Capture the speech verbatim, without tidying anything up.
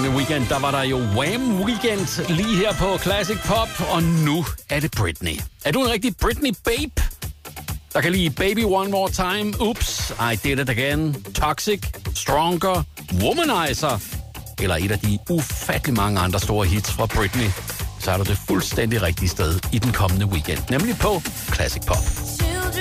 kommende weekend, der var der jo Wham! Weekend lige her på Classic Pop, og nu er det Britney. Er du en rigtig Britney-babe? Der kan lide Baby One More Time, Oops, I Did It Again, Toxic, Stronger, Womanizer, eller et af de ufattelig mange andre store hits fra Britney, så er du det fuldstændig rigtige sted i den kommende weekend, nemlig på Classic Pop.